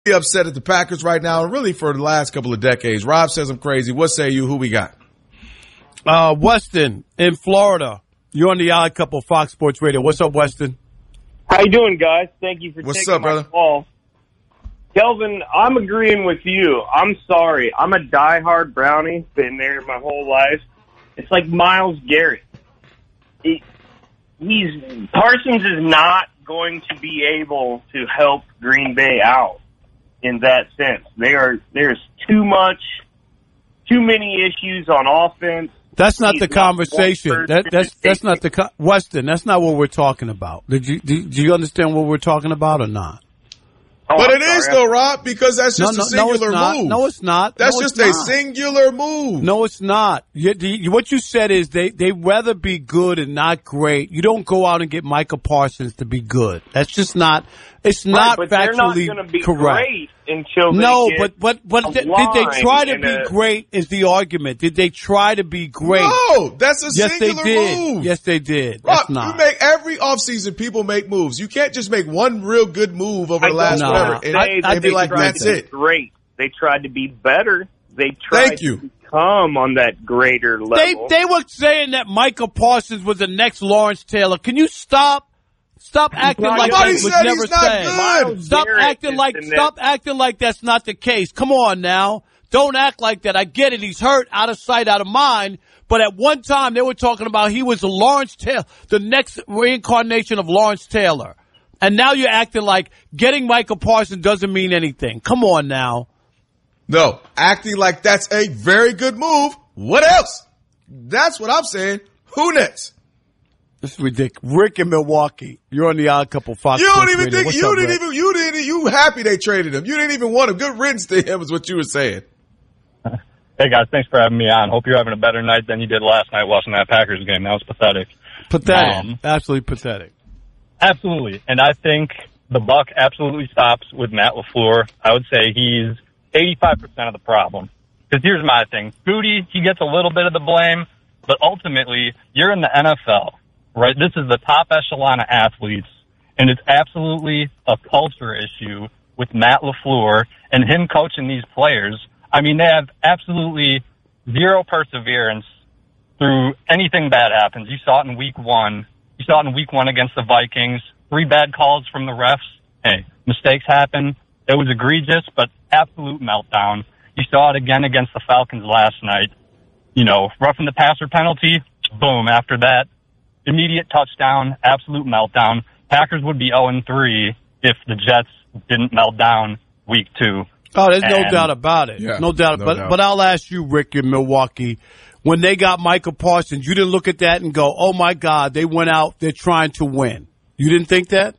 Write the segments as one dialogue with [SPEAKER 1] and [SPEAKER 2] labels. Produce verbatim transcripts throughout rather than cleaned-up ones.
[SPEAKER 1] upset at the Packers right now, and really for the last couple of decades. Rob says I'm crazy. What say you? Who we got?
[SPEAKER 2] Uh, Weston in Florida. You're on the Odd Couple, Fox Sports Radio. What's up, Weston?
[SPEAKER 3] How you doing, guys? Thank you for
[SPEAKER 1] What's
[SPEAKER 3] taking
[SPEAKER 1] up,
[SPEAKER 3] my
[SPEAKER 1] brother?
[SPEAKER 3] call. Kelvin, I'm agreeing with you. I'm sorry. I'm a diehard Brownie. Been there my whole life. It's like Myles Garrett. He, he's Parsons is not going to be able to help Green Bay out in that sense. They are there's too much, too many issues on offense.
[SPEAKER 2] That's not
[SPEAKER 3] He's
[SPEAKER 2] the
[SPEAKER 3] not
[SPEAKER 2] conversation.
[SPEAKER 3] one
[SPEAKER 2] That, that's
[SPEAKER 3] person.
[SPEAKER 2] that's not the co- Weston. That's not what we're talking about. Did you do, do you understand what we're talking about or not?
[SPEAKER 3] Oh,
[SPEAKER 1] But
[SPEAKER 3] I'm
[SPEAKER 1] it is
[SPEAKER 3] sorry.
[SPEAKER 1] though, Rob, because that's just
[SPEAKER 2] no,
[SPEAKER 1] a
[SPEAKER 2] no, no,
[SPEAKER 1] singular
[SPEAKER 2] it's not.
[SPEAKER 1] move.
[SPEAKER 2] No, it's not.
[SPEAKER 1] That's
[SPEAKER 2] No,
[SPEAKER 1] just
[SPEAKER 2] it's
[SPEAKER 1] a
[SPEAKER 2] not.
[SPEAKER 1] singular move.
[SPEAKER 2] No, it's not. You, you, what you said is they they rather be good and not great. You don't go out and get Micah Parsons to be good. That's just not. It's not
[SPEAKER 3] right, but they're not
[SPEAKER 2] factually
[SPEAKER 3] gonna be
[SPEAKER 2] correct.
[SPEAKER 3] Great until they
[SPEAKER 2] No,
[SPEAKER 3] get
[SPEAKER 2] but but but
[SPEAKER 3] a
[SPEAKER 2] th- did they
[SPEAKER 3] line
[SPEAKER 2] try to
[SPEAKER 3] and
[SPEAKER 2] be
[SPEAKER 3] a-
[SPEAKER 2] great? Is the argument? Did they try to be great?
[SPEAKER 1] No, that's a
[SPEAKER 2] yes, they
[SPEAKER 1] singular
[SPEAKER 2] did.
[SPEAKER 1] move.
[SPEAKER 2] Yes, they did.
[SPEAKER 1] Rob,
[SPEAKER 2] That's not.
[SPEAKER 1] you make every offseason people make moves. You can't just make one real good move over the
[SPEAKER 3] I
[SPEAKER 1] last
[SPEAKER 3] don't
[SPEAKER 2] No.
[SPEAKER 1] whatever
[SPEAKER 3] wanna
[SPEAKER 1] and,
[SPEAKER 2] I-
[SPEAKER 3] say
[SPEAKER 1] and
[SPEAKER 2] I
[SPEAKER 3] that
[SPEAKER 1] be
[SPEAKER 2] think
[SPEAKER 1] like,
[SPEAKER 2] you're
[SPEAKER 3] tried
[SPEAKER 1] that's
[SPEAKER 3] to be
[SPEAKER 1] it.
[SPEAKER 3] Great. They tried to be better. They tried
[SPEAKER 1] Thank you.
[SPEAKER 3] to become on that greater level.
[SPEAKER 2] They they were saying that Micah Parsons was the next Lawrence Taylor. Can you stop? Stop acting
[SPEAKER 3] not
[SPEAKER 2] like
[SPEAKER 3] good.
[SPEAKER 2] that
[SPEAKER 1] Nobody
[SPEAKER 2] was
[SPEAKER 1] said
[SPEAKER 2] never
[SPEAKER 1] he's not
[SPEAKER 2] said.
[SPEAKER 1] good.
[SPEAKER 3] Myles
[SPEAKER 2] Stop
[SPEAKER 3] Garrett
[SPEAKER 2] acting
[SPEAKER 3] is
[SPEAKER 2] like
[SPEAKER 3] the
[SPEAKER 2] stop
[SPEAKER 3] next-
[SPEAKER 2] acting like that's not the case. Come on now. Don't act like that. I get it. He's hurt, out of sight, out of mind. But at one time they were talking about he was a Lawrence Taylor, the next reincarnation of Lawrence Taylor. And now you're acting like getting Micah Parsons doesn't mean anything. Come on now.
[SPEAKER 1] No, acting like that's a very good move. What else? That's what I'm saying. Who next?
[SPEAKER 2] This is ridiculous. Rick in Milwaukee. You're on the Odd Couple Fox
[SPEAKER 1] You don't
[SPEAKER 2] Sports
[SPEAKER 1] even
[SPEAKER 2] Radio.
[SPEAKER 1] think
[SPEAKER 2] What's
[SPEAKER 1] you
[SPEAKER 2] up,
[SPEAKER 1] didn't
[SPEAKER 2] Rick?
[SPEAKER 1] even you didn't you happy they traded him. You didn't even want him. Good riddance to him is what you were saying.
[SPEAKER 4] Hey, guys, thanks for having me on. Hope you're having a better night than you did last night watching that Packers game. That was pathetic.
[SPEAKER 2] Pathetic.
[SPEAKER 4] Um,
[SPEAKER 2] Absolutely pathetic.
[SPEAKER 4] Absolutely. And I think the buck absolutely stops with Matt LaFleur. I would say he's eighty-five percent of the problem. Because here's my thing. Booty, he gets a little bit of the blame, but ultimately, you're in the N F L, right? This is the top echelon of athletes, and it's absolutely a culture issue with Matt LaFleur and him coaching these players. I mean, they have absolutely zero perseverance through anything bad happens. You saw it in week one. You saw it in week one against the Vikings. Three bad calls from the refs. Hey, mistakes happen. It was egregious, but absolute meltdown. You saw it again against the Falcons last night. You know, roughing the passer penalty, boom, after that, immediate touchdown, absolute meltdown. Packers would be oh and three if the Jets didn't melt down week two.
[SPEAKER 2] Oh, there's no
[SPEAKER 4] And-
[SPEAKER 2] doubt about it.
[SPEAKER 1] Yeah,
[SPEAKER 2] no doubt.
[SPEAKER 1] no
[SPEAKER 2] but
[SPEAKER 1] doubt.
[SPEAKER 2] but I'll ask you, Rick, in Milwaukee, when they got Micah Parsons, you didn't look at that and go, "Oh my God, they went out. They're trying to win." You didn't think that?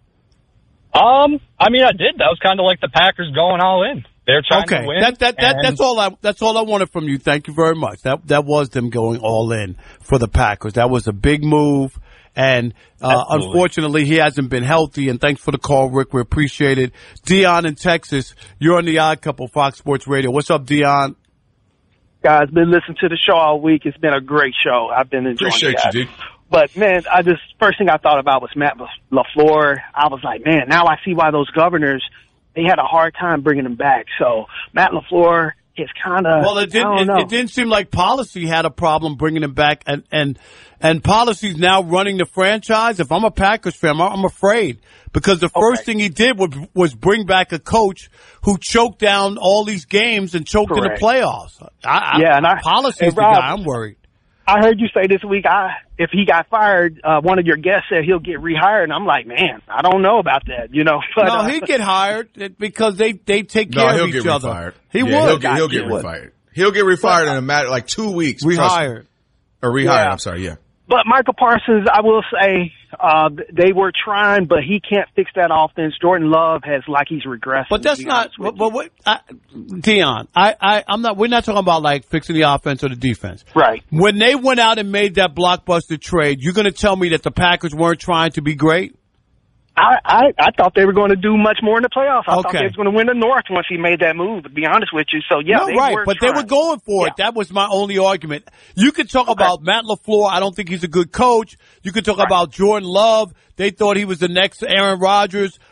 [SPEAKER 4] Um, I mean, I did. That was kind of like the Packers going all in. They're trying
[SPEAKER 2] Okay,
[SPEAKER 4] to win.
[SPEAKER 2] that that, that
[SPEAKER 4] and-
[SPEAKER 2] that's all I that's all I wanted from you. Thank you very much. That that was them going all in for the Packers. That was a big move, and uh,
[SPEAKER 4] Absolutely.
[SPEAKER 2] unfortunately, he hasn't been healthy. And thanks for the call, Rick. We appreciate it. Dion in Texas, you're on the Odd Couple, Fox Sports Radio. What's up, Dion?
[SPEAKER 5] Guys, been listening to the show all week. It's been a great show. I've been enjoying
[SPEAKER 1] Appreciate
[SPEAKER 5] it.
[SPEAKER 1] you, D.
[SPEAKER 5] But, man, I just first thing I thought about was Matt LaFleur. I was like, man, now I see why those governors, they had a hard time bringing him back. So Matt LaFleur is kind of,
[SPEAKER 2] Well, it
[SPEAKER 5] I
[SPEAKER 2] didn't.
[SPEAKER 5] don't
[SPEAKER 2] It,
[SPEAKER 5] know.
[SPEAKER 2] it didn't seem like policy had a problem bringing him back, and and and policy's now running the franchise. If I'm a Packers fan, I'm, I'm afraid because the first
[SPEAKER 5] Okay.
[SPEAKER 2] thing he did was was bring back a coach who choked down all these games and choked in
[SPEAKER 5] Correct.
[SPEAKER 2] the playoffs. I,
[SPEAKER 5] Yeah,
[SPEAKER 2] I,
[SPEAKER 5] and I-
[SPEAKER 2] policy's
[SPEAKER 5] hey,
[SPEAKER 2] the
[SPEAKER 5] Rob,
[SPEAKER 2] guy. I'm worried.
[SPEAKER 5] I heard you say this week, I if he got fired, uh, one of your guests said he'll get rehired. And I'm like, man, I don't know about that, you know. But,
[SPEAKER 2] No,
[SPEAKER 5] uh,
[SPEAKER 2] he'd get hired because they they take
[SPEAKER 1] No,
[SPEAKER 2] care
[SPEAKER 1] he'll
[SPEAKER 2] of
[SPEAKER 1] get
[SPEAKER 2] each other.
[SPEAKER 1] refired.
[SPEAKER 2] He
[SPEAKER 1] Yeah,
[SPEAKER 2] would.
[SPEAKER 1] He'll get, he'll
[SPEAKER 5] He
[SPEAKER 1] get
[SPEAKER 5] would.
[SPEAKER 1] refired. He'll get refired in a matter like two weeks. Trust me.
[SPEAKER 2] rehired.
[SPEAKER 1] Or rehired.
[SPEAKER 5] Yeah.
[SPEAKER 1] I'm sorry. Yeah.
[SPEAKER 5] But Michael Parsons, I will say, uh, they were trying, but he can't fix that offense. Jordan Love has like he's regressing.
[SPEAKER 2] But that's
[SPEAKER 5] to be
[SPEAKER 2] not.
[SPEAKER 5] honest with
[SPEAKER 2] But, but what, I, Dion, I, I, I'm not. We're not talking about like fixing the offense or the defense.
[SPEAKER 5] you. Right.
[SPEAKER 2] When they went out and made that blockbuster trade, you're going to tell me that the Packers weren't trying to be great?
[SPEAKER 5] I, I, I thought they were going to do much more in the playoffs. I thought
[SPEAKER 2] Okay.
[SPEAKER 5] they was going to win the North once he made that move, to be honest with you. So, yeah,
[SPEAKER 2] no,
[SPEAKER 5] they
[SPEAKER 2] right,
[SPEAKER 5] were
[SPEAKER 2] but
[SPEAKER 5] trying.
[SPEAKER 2] they were going for it.
[SPEAKER 5] Yeah.
[SPEAKER 2] That was my only argument. You could talk about Matt LaFleur. I don't think he's a good coach. You could talk
[SPEAKER 5] Right.
[SPEAKER 2] about Jordan Love. They thought he was the next Aaron Rodgers.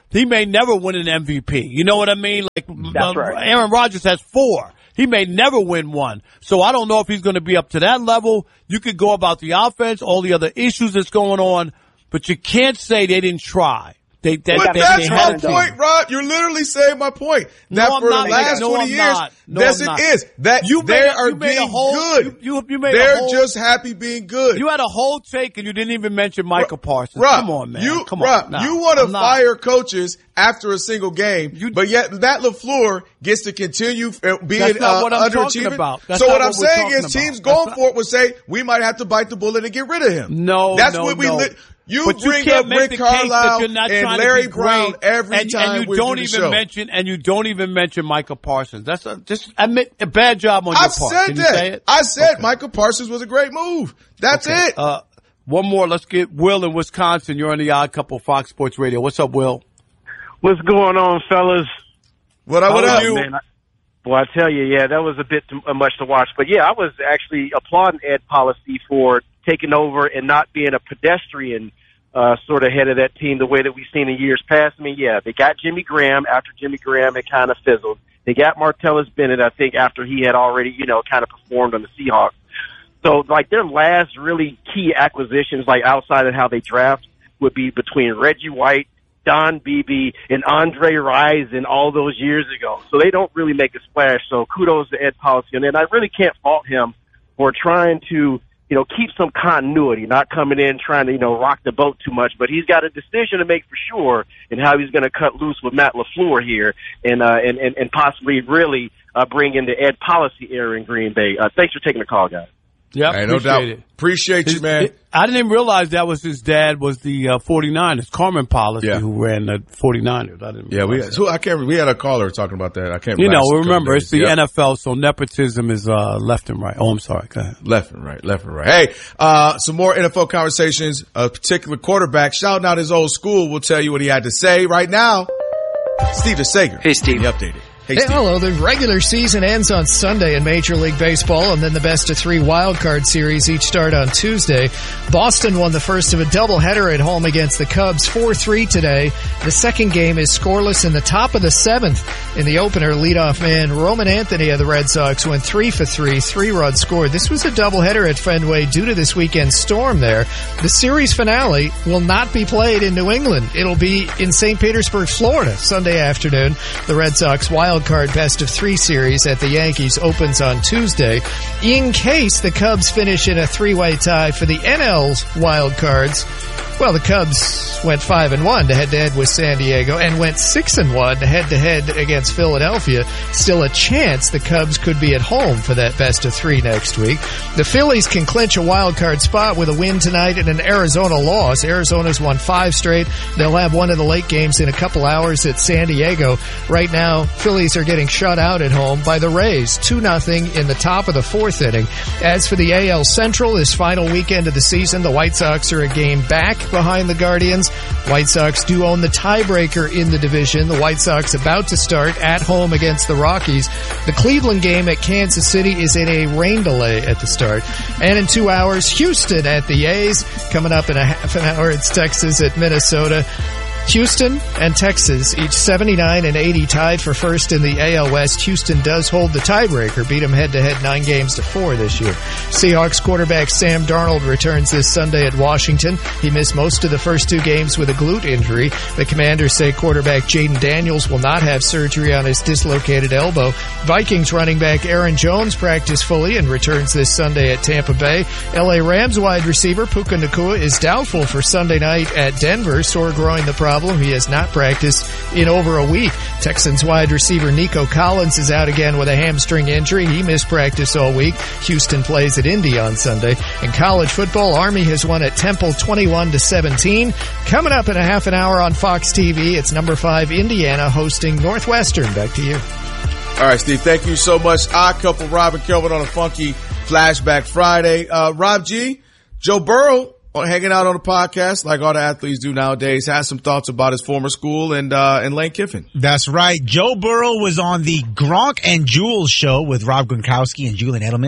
[SPEAKER 2] he may never win an M V P. You know what I mean? Like
[SPEAKER 5] That's
[SPEAKER 2] uh,
[SPEAKER 5] right.
[SPEAKER 2] Aaron Rodgers has four. He may never win one. So I don't know if he's going to be up to that level. You could go about the offense, all the other issues that's going on, but you can't say they didn't try. They, they,
[SPEAKER 1] But
[SPEAKER 2] they,
[SPEAKER 1] that's
[SPEAKER 2] they
[SPEAKER 1] my
[SPEAKER 2] had to.
[SPEAKER 1] point, Rob. You're literally saying my point.
[SPEAKER 2] No,
[SPEAKER 1] That
[SPEAKER 2] I'm
[SPEAKER 1] for
[SPEAKER 2] not
[SPEAKER 1] the last
[SPEAKER 2] making- no,
[SPEAKER 1] twenty
[SPEAKER 2] I'm
[SPEAKER 1] years,
[SPEAKER 2] not. No,
[SPEAKER 1] yes,
[SPEAKER 2] I'm
[SPEAKER 1] it
[SPEAKER 2] not.
[SPEAKER 1] is. That
[SPEAKER 2] You
[SPEAKER 1] they
[SPEAKER 2] made a-
[SPEAKER 1] are
[SPEAKER 2] you made a
[SPEAKER 1] being
[SPEAKER 2] whole-
[SPEAKER 1] good.
[SPEAKER 2] you- you- you made a
[SPEAKER 1] They're
[SPEAKER 2] whole-
[SPEAKER 1] just happy being good.
[SPEAKER 2] You had a whole take and you didn't even mention Michael Parsons.
[SPEAKER 1] Rob,
[SPEAKER 2] Come on, man.
[SPEAKER 1] You,
[SPEAKER 2] Come
[SPEAKER 1] Rob,
[SPEAKER 2] on. No,
[SPEAKER 1] you want to
[SPEAKER 2] I'm not.
[SPEAKER 1] fire coaches after a single game,
[SPEAKER 2] You-
[SPEAKER 1] but yet Matt LaFleur gets to continue uh, being
[SPEAKER 2] That's not
[SPEAKER 1] uh,
[SPEAKER 2] what I'm talking
[SPEAKER 1] underachieving.
[SPEAKER 2] about. That's
[SPEAKER 1] so
[SPEAKER 2] not
[SPEAKER 1] what I'm
[SPEAKER 2] what we're
[SPEAKER 1] saying
[SPEAKER 2] talking
[SPEAKER 1] is teams
[SPEAKER 2] about.
[SPEAKER 1] going
[SPEAKER 2] That's
[SPEAKER 1] for it would say, we might have to bite the bullet and get rid of him.
[SPEAKER 2] No,
[SPEAKER 1] That's
[SPEAKER 2] no,
[SPEAKER 1] what we
[SPEAKER 2] no.
[SPEAKER 1] li- You
[SPEAKER 2] but you
[SPEAKER 1] bring
[SPEAKER 2] can't
[SPEAKER 1] up
[SPEAKER 2] make
[SPEAKER 1] Rick
[SPEAKER 2] the case that
[SPEAKER 1] Carlisle
[SPEAKER 2] you're not
[SPEAKER 1] and
[SPEAKER 2] trying
[SPEAKER 1] Larry
[SPEAKER 2] to be
[SPEAKER 1] Brown
[SPEAKER 2] great,
[SPEAKER 1] every
[SPEAKER 2] and,
[SPEAKER 1] time
[SPEAKER 2] and you
[SPEAKER 1] we
[SPEAKER 2] don't
[SPEAKER 1] do the
[SPEAKER 2] even
[SPEAKER 1] show.
[SPEAKER 2] mention and you don't even mention Michael Parsons. That's a, just admit a bad job on your
[SPEAKER 1] I've
[SPEAKER 2] part.
[SPEAKER 1] said
[SPEAKER 2] Can you
[SPEAKER 1] that.
[SPEAKER 2] say it?
[SPEAKER 1] I said
[SPEAKER 2] Okay.
[SPEAKER 1] Michael Parsons was a great move. That's
[SPEAKER 2] Okay.
[SPEAKER 1] it.
[SPEAKER 2] Uh, one more. Let's get Will in Wisconsin. You're on the Odd Couple Fox Sports Radio. What's up, Will?
[SPEAKER 6] What's going on, fellas?
[SPEAKER 1] What up? What
[SPEAKER 2] How
[SPEAKER 1] up?
[SPEAKER 2] are you?
[SPEAKER 6] Man, I, well, I tell you, yeah, that was a bit too much to watch. But yeah, I was actually applauding Ed Policy for taking over and not being a pedestrian uh, sort of head of that team the way that we've seen in years past. I mean, yeah, they got Jimmy Graham after Jimmy Graham had kind of fizzled. They got Martellus Bennett, I think, after he had already, you know, kind of performed on the Seahawks. So, like, their last really key acquisitions, like, outside of how they draft, would be between Reggie White, Don Beebe, and Andre Rison all those years ago. So they don't really make a splash. So kudos to Ed Policy. And I really can't fault him for trying to, you know, keep some continuity, not coming in trying to, you know, rock the boat too much. But he's got a decision to make for sure in how he's going to cut loose with Matt LaFleur here and, uh, and, and, and possibly really uh, bring in the Ed Policy era in Green Bay. Uh, thanks for taking the call, guys.
[SPEAKER 2] Yeah,
[SPEAKER 1] Hey, no doubt.
[SPEAKER 2] it.
[SPEAKER 1] Appreciate you,
[SPEAKER 2] His-
[SPEAKER 1] man.
[SPEAKER 2] it- I didn't even realize that was his dad was the uh, 49ers, Carmen Policy,
[SPEAKER 1] Yeah.
[SPEAKER 2] who ran the 49ers. I didn't
[SPEAKER 1] Yeah, we
[SPEAKER 2] realize
[SPEAKER 1] who I can't. We had a caller talking about that. I can't.
[SPEAKER 2] You know,
[SPEAKER 1] last couple
[SPEAKER 2] remember,
[SPEAKER 1] days.
[SPEAKER 2] it's the
[SPEAKER 1] Yep.
[SPEAKER 2] N F L, so nepotism is uh, left and right. Oh, I'm sorry. Go ahead.
[SPEAKER 1] Left and right, left and right. Hey, uh, some more N F L conversations. A particular quarterback shouting out his old school. We'll tell you what he had to say right now. Steve DeSager.
[SPEAKER 7] Hey, Steve.
[SPEAKER 1] He updated. Hey,
[SPEAKER 8] Hey,
[SPEAKER 1] Steve.
[SPEAKER 8] hello. The regular season ends on Sunday in Major League Baseball, and then the best of three wild card series each start on Tuesday. Boston won the first of a doubleheader at home against the Cubs four three today. The second game is scoreless in the top of the seventh. In the opener, leadoff man Roman Anthony of the Red Sox went three for three, three runs scored. This was a doubleheader at Fenway due to this weekend's storm there. The series finale will not be played in New England. It'll be in Saint Petersburg, Florida, Sunday afternoon. The Red Sox wild card best of three series at the Yankees opens on Tuesday. In case the Cubs finish in a three-way tie for the N L's wild cards, well, the Cubs went five and one to head to head with San Diego and went six and one to head to head against Philadelphia. Still a chance the Cubs could be at home for that best of three next week. The Phillies can clinch a wild card spot with a win tonight and an Arizona loss. Arizona's won five straight. They'll have one of the late games in a couple hours at San Diego. Right now, Phillies are getting shut out at home by the Rays, two nothing in the top of the fourth inning. As for the A L Central, this final weekend of the season, the White Sox are a game back behind the Guardians. White Sox do own the tiebreaker in the division. The White Sox about to start at home against the Rockies. The Cleveland game at Kansas City is in a rain delay at the start. And in two hours, Houston at the A's. Coming up in a half an hour, it's Texas at Minnesota. Houston and Texas, each seventy-nine and eighty, tied for first in the A L West. Houston does hold the tiebreaker, beat them head-to-head nine games to four this year. Seahawks quarterback Sam Darnold returns this Sunday at Washington. He missed most of the first two games with a glute injury. The Commanders say quarterback Jaden Daniels will not have surgery on his dislocated elbow. Vikings running back Aaron Jones practiced fully and returns this Sunday at Tampa Bay. L A Rams wide receiver Puka Nacua is doubtful for Sunday night at Denver, sore groin the problem. He has not practiced in over a week. Texans wide receiver Nico Collins is out again with a hamstring injury. He missed practice all week. Houston plays at Indy on Sunday. In college football, Army has won at Temple twenty-one to seventeen. Coming up in a half an hour on Fox T V, it's number five Indiana hosting Northwestern. Back to you.
[SPEAKER 1] All right, Steve. Thank you so much. Odd couple, Rob and Kelvin on a funky Flashback Friday. Uh, Rob G, Joe Burrow, hanging out on the podcast like all the athletes do nowadays, has some thoughts about his former school and uh and Lane Kiffin.
[SPEAKER 9] That's right. Joe Burrow was on the Gronk and Jules show with Rob Gronkowski and Julian Edelman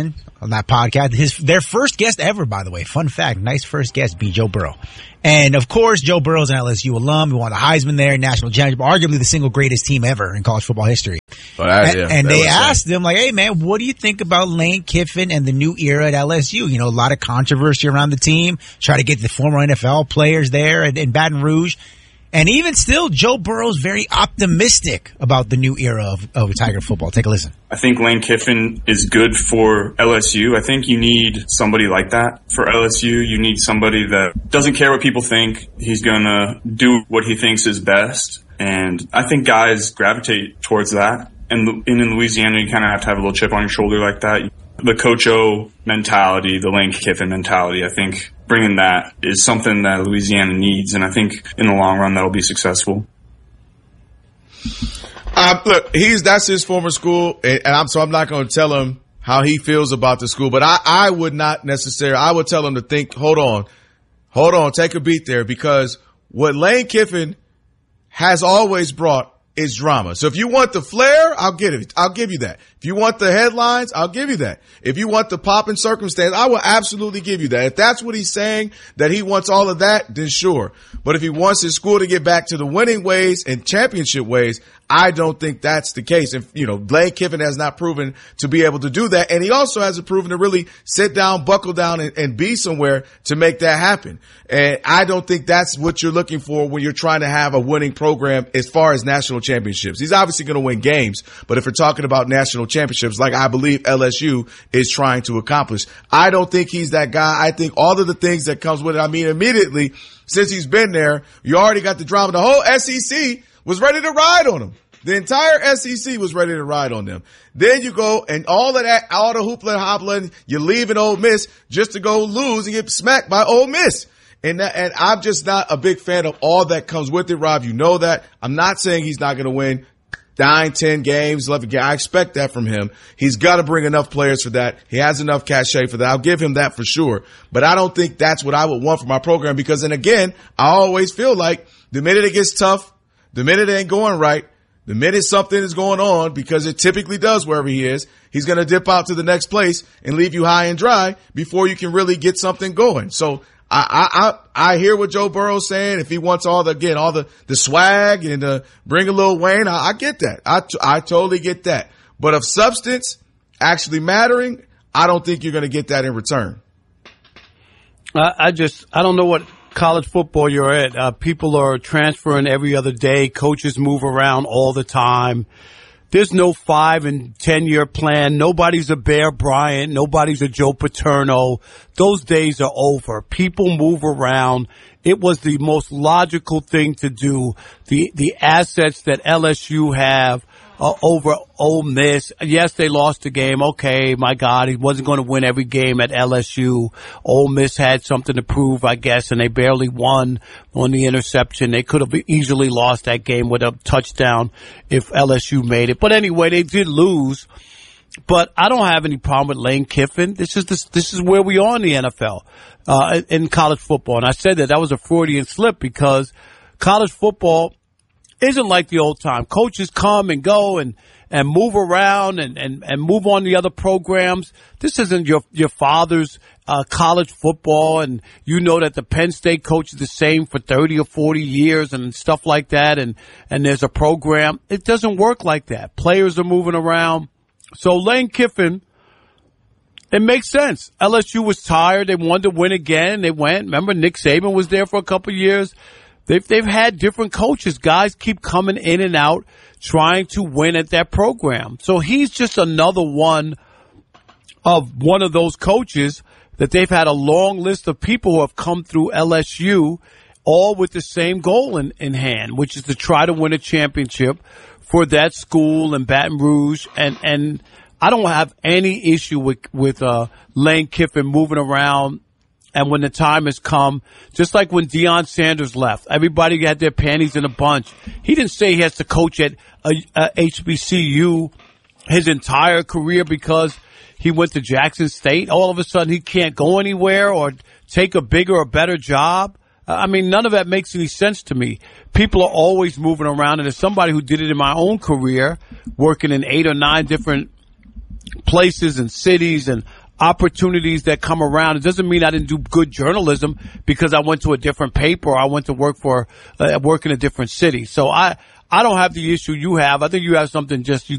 [SPEAKER 7] on that podcast. His their first guest ever, by the way. Fun fact, nice first guest, be Joe Burrow. And of course, Joe Burrow's an L S U alum. He won the Heisman there, national championship, arguably the single greatest team ever in college football history.
[SPEAKER 1] Well, that,
[SPEAKER 7] and
[SPEAKER 1] yeah,
[SPEAKER 7] and
[SPEAKER 1] that
[SPEAKER 7] they
[SPEAKER 1] was
[SPEAKER 7] asked him, like, hey, man, what do you think about Lane Kiffin and the new era at L S U? You know, a lot of controversy around the team. Try to get the former N F L players there in, in Baton Rouge. And even still, Joe Burrow's very optimistic about the new era of, of Tiger football. Take a listen.
[SPEAKER 9] I think Lane Kiffin is good for L S U. I think you need somebody like that for L S U. You need somebody that doesn't care what people think. He's going to do what he thinks is best. And I think guys gravitate towards that. And in Louisiana, you kind of have to have a little chip on your shoulder like that. The Coach O mentality, the Lane Kiffin mentality, I think bringing that is something that Louisiana needs, and I think in the long run that'll be successful.
[SPEAKER 1] Uh, look, he's that's his former school, and I'm so I'm not going to tell him how he feels about the school, but I, I would not necessarily. I would tell him to think, hold on, hold on, take a beat there, because what Lane Kiffin has always brought is drama. So if you want the flair, I'll give it. I'll give you that. If you want the headlines, I'll give you that. If you want the pop and circumstance, I will absolutely give you that. If that's what he's saying, that he wants all of that, then sure. But if he wants his school to get back to the winning ways and championship ways, I don't think that's the case. And, you know, Lane Kiffin has not proven to be able to do that. And he also hasn't proven to really sit down, buckle down, and, and be somewhere to make that happen. And I don't think that's what you're looking for when you're trying to have a winning program as far as national championships. He's obviously going to win games, but if we're talking about national championships, like I believe L S U is trying to accomplish, I don't think he's that guy. I think all of the things that comes with it, I mean, immediately since he's been there, you already got the drama. The whole S E C was ready to ride on him. The entire S E C was ready to ride on them. Then you go and all of that, all the hoopla and hoppla, you leave an Ole Miss just to go lose and get smacked by Ole Miss. And that, and I'm just not a big fan of all that comes with it, Rob. You know that. I'm not saying he's not going to win nine, ten games, eleven games. I expect that from him. He's got to bring enough players for that. He has enough cachet for that. I'll give him that for sure. But I don't think that's what I would want for my program, because then again, I always feel like the minute it gets tough, the minute it ain't going right, the minute something is going on, because it typically does wherever he is, he's going to dip out to the next place and leave you high and dry before you can really get something going. So I, I, I hear what Joe Burrow's saying. If he wants all the, again, all the, the swag and uh, bring a little Wayne, I, I get that. I, I totally get that. But of substance actually mattering, I don't think you're going to get that in return.
[SPEAKER 2] I, I just, I don't know what college football you're at. Uh, people are transferring every other day. Coaches move around all the time. There's no five and ten year plan. Nobody's a Bear Bryant. Nobody's a Joe Paterno. Those days are over. People move around. It was the most logical thing to do. The, the assets that L S U have uh, over Ole Miss. Yes, they lost the game. Okay, my God, he wasn't going to win every game at L S U. Ole Miss had something to prove, I guess, and they barely won on the interception. They could have easily lost that game with a touchdown if L S U made it. But anyway, they did lose. But I don't have any problem with Lane Kiffin. This is this, this is where we are in the N F L, uh, in college football. And I said that that was a Freudian slip, because college football isn't like the old time. Coaches come and go and, and move around and, and, and move on to other programs. This isn't your, your father's, uh, college football. And you know that the Penn State coach is the same for thirty or forty years and stuff like that. And, and there's a program. It doesn't work like that. Players are moving around. So Lane Kiffin, it makes sense. L S U was tired. They wanted to win again. They went. Remember, Nick Saban was there for a couple of years. They've, they've had different coaches. Guys keep coming in and out trying to win at that program. So he's just another one of one of those coaches that they've had a long list of people who have come through L S U, all with the same goal in, in hand, which is to try to win a championship for that school in Baton Rouge. And, and I don't have any issue with, with, uh, Lane Kiffin moving around. And when the time has come, just like when Deion Sanders left, everybody had their panties in a bunch. He didn't say he has to coach at a, a H B C U his entire career because he went to Jackson State. All of a sudden he can't go anywhere or take a bigger or better job. I mean, none of that makes any sense to me. People are always moving around, and as somebody who did it in my own career, working in eight or nine different places and cities, and opportunities that come around. It doesn't mean I didn't do good journalism because I went to a different paper or I went to work for, uh, work in a different city. So I, I don't have the issue you have. I think you have something just, you